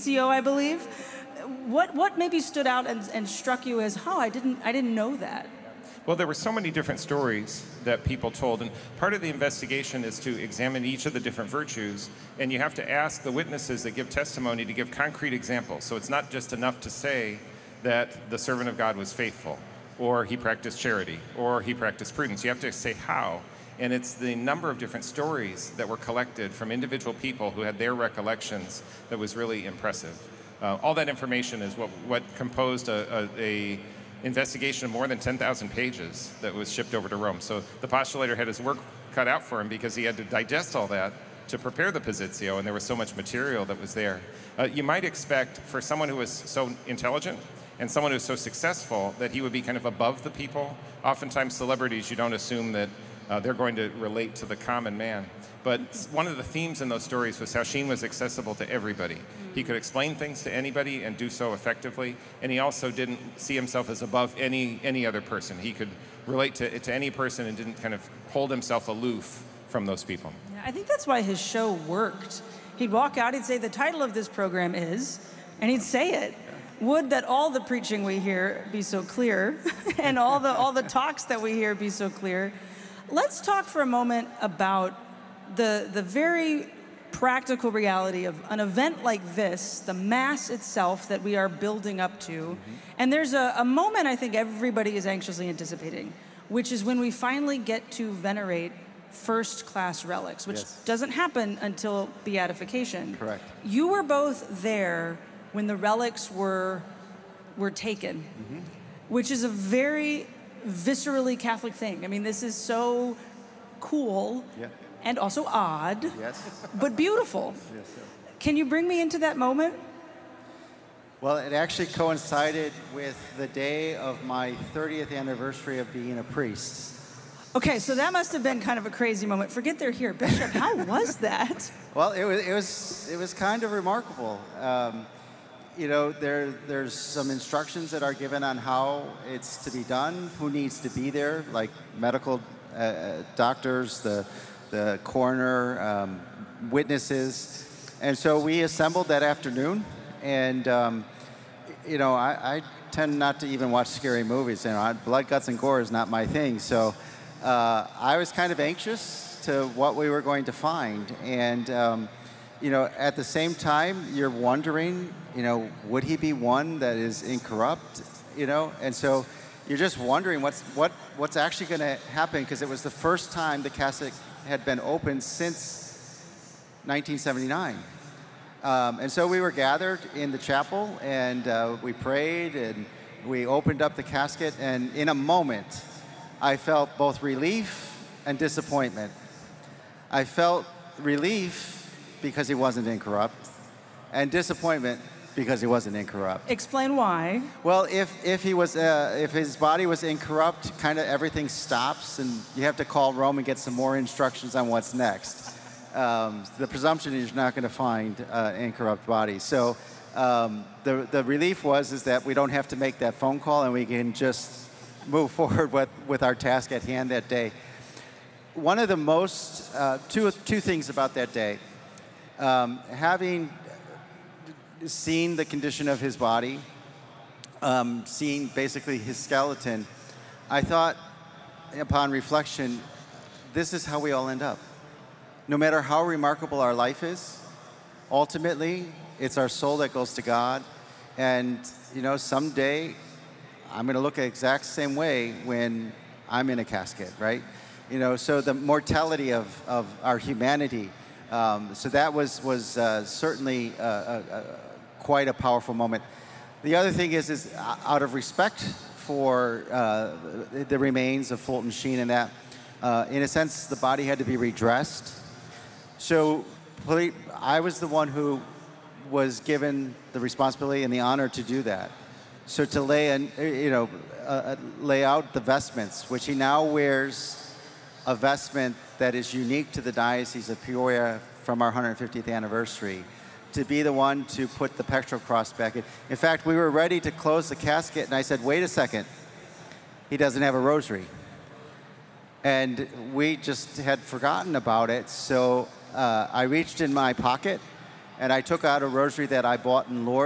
Positio, I believe. What maybe stood out and struck you as, oh, I didn't know that? Well, there were so many different stories that people told, and part of the investigation is to examine each of the different virtues, and you have to ask the witnesses that give testimony to give concrete examples. So it's not just enough to say that the servant of God was faithful, or he practiced charity, or he practiced prudence. You have to say how. And it's the number of different stories that were collected from individual people who had their recollections that was really impressive. All that information is what composed a investigation of more than 10,000 pages that was shipped over to Rome. So the postulator had his work cut out for him because he had to digest all that to prepare the Positio, and there was so much material that was there. You might expect for someone who was so intelligent and someone who's so successful that he would be kind of above the people. Oftentimes celebrities, you don't assume that they're going to relate to the common man. But one of the themes in those stories was how Sheen was accessible to everybody. He could explain things to anybody and do so effectively, and he also didn't see himself as above any other person. He could relate to any person and didn't kind of hold himself aloof from those people. Yeah, I think that's why his show worked. He'd walk out, he'd say, the title of this program is, and he'd say it. Would that all the preaching we hear be so clear, and all the talks that we hear be so clear. Let's talk for a moment about the very practical reality of an event like this, the Mass itself that we are building up to. Mm-hmm. And there's a moment I think everybody is anxiously anticipating, which is when we finally get to venerate first-class relics, which doesn't happen until beatification. Correct. You were both there when the relics were taken, which is a very viscerally Catholic thing. I mean, this is so cool and also odd, but beautiful. Yes, sir. Can you bring me into that moment? Well, it actually coincided with the day of my 30th anniversary of being a priest. Okay, so that must have been kind of a crazy moment. Forget they're here. Bishop, how was that? Well, it was kind of remarkable. You know, there's some instructions that are given on how it's to be done, who needs to be there, like medical doctors, the coroner, witnesses. And so we assembled that afternoon, and, you know, I tend not to even watch scary movies. You know, blood, guts, and gore is not my thing. So I was kind of anxious to what we were going to find. And, you know, at the same time, you're wondering, you know, would he be one that is incorrupt, you know? And so you're just wondering what's actually going to happen, because it was the first time the casket had been opened since 1979. And so we were gathered in the chapel, and we prayed, and we opened up the casket, and in a moment, I felt both relief and disappointment. I felt relief because he wasn't incorrupt, and disappointment because he wasn't incorrupt. Explain why. Well, if his body was incorrupt, kind of everything stops, and you have to call Rome and get some more instructions on what's next. The presumption is you're not going to find incorrupt body. So the relief is that we don't have to make that phone call, and we can just move forward with our task at hand that day. One of the most two things about that day. Having seen the condition of his body, seeing basically his skeleton, I thought, upon reflection, this is how we all end up. No matter how remarkable our life is, ultimately, it's our soul that goes to God. And, you know, someday, I'm going to look the exact same way when I'm in a casket, right? You know, so the mortality of our humanity. So that was certainly quite a powerful moment. The other thing is out of respect for the remains of Fulton Sheen and that, in a sense, the body had to be redressed. So I was the one who was given the responsibility and the honor to do that. So to lay out the vestments, which he now wears a vestment that is unique to the Diocese of Peoria from our 150th anniversary, to be the one to put the pectoral cross back in. In fact, we were ready to close the casket, and I said, wait a second, he doesn't have a rosary. And we just had forgotten about it, so I reached in my pocket, and I took out a rosary that I bought in Lourdes.